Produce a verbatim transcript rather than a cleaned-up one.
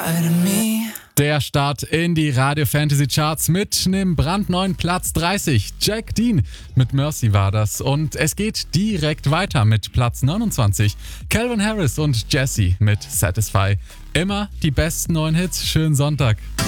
inside of me. Der Start in die Radio Fantasy Charts mit einem brandneuen Platz dreißig. Jack Dean mit Mercy war das. Und es geht direkt weiter mit Platz neunundzwanzig. Calvin Harris und Jessie mit Satisfy. Immer die besten neuen Hits. Schönen Sonntag.